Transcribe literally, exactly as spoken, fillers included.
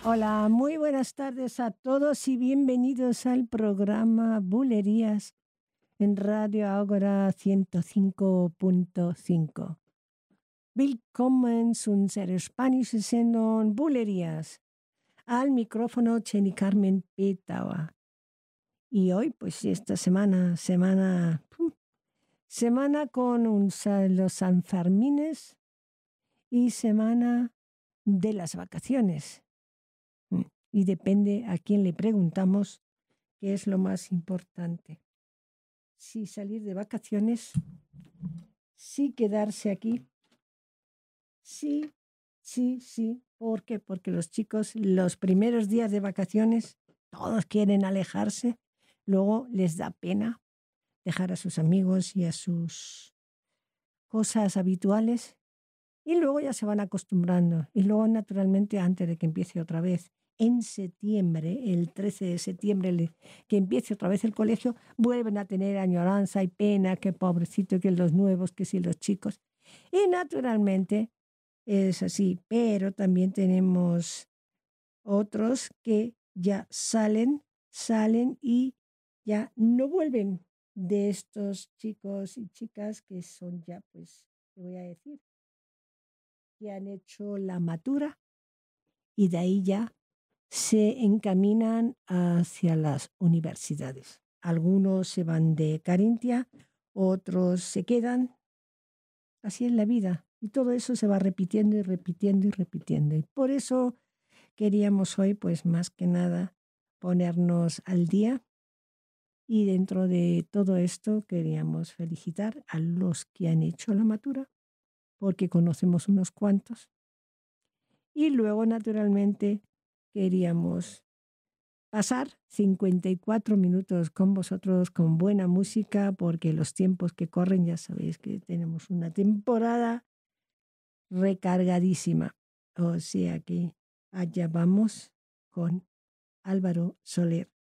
Hola, muy buenas tardes a todos y bienvenidos al programa Bulerías en Radio Ágora ciento cinco punto cinco. Willkommen zu unserer spanischen Sendung Bulerías. Al micrófono Jenny Carmen Pétava. Y hoy, pues esta semana, semana, ¡pum! Semana con un, los Sanfermines y semana de las vacaciones. Y depende a quién le preguntamos qué es lo más importante. Si salir de vacaciones, si quedarse aquí, sí, sí, sí. ¿Por qué? Porque los chicos los primeros días de vacaciones todos quieren alejarse, luego les da pena dejar a sus amigos y a sus cosas habituales y luego ya se van acostumbrando y luego naturalmente antes de que empiece otra vez en septiembre, el trece de septiembre, que empiece otra vez el colegio, vuelven a tener añoranza y pena, que pobrecito, que los nuevos, que si los chicos. Y naturalmente es así, pero también tenemos otros que ya salen, salen y ya no vuelven de estos chicos y chicas que son ya, pues, te voy a decir, que han hecho la matura y de ahí ya se encaminan hacia las universidades. Algunos se van de Carintia, otros se quedan. Así es la vida. Y todo eso se va repitiendo y repitiendo y repitiendo. Y por eso queríamos hoy, pues más que nada, ponernos al día. Y dentro de todo esto queríamos felicitar a los que han hecho la matura, porque conocemos unos cuantos. Y luego, naturalmente, queríamos pasar cincuenta y cuatro minutos con vosotros con buena música, porque los tiempos que corren ya sabéis que tenemos una temporada recargadísima. O sea que allá vamos con Álvaro Soler.